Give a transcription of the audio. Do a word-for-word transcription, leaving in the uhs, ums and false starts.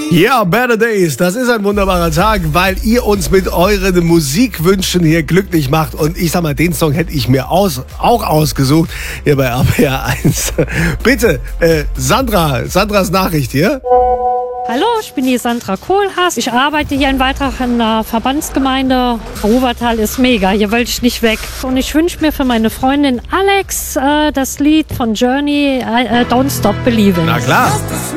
Ja, Better Days, das ist ein wunderbarer Tag, weil ihr uns mit euren Musikwünschen hier glücklich macht. Und ich sag mal, den Song hätte ich mir aus, auch ausgesucht hier bei R P R eins. Bitte, äh, Sandra, Sandras Nachricht hier. Hallo, ich bin die Sandra Kohlhaas. Ich arbeite hier in Waldrach in der Verbandsgemeinde. Ruwertal ist mega, hier wollte ich nicht weg. Und ich wünsche mir für meine Freundin Alex äh, das Lied von Journey, äh, Don't Stop Believing. Na klar.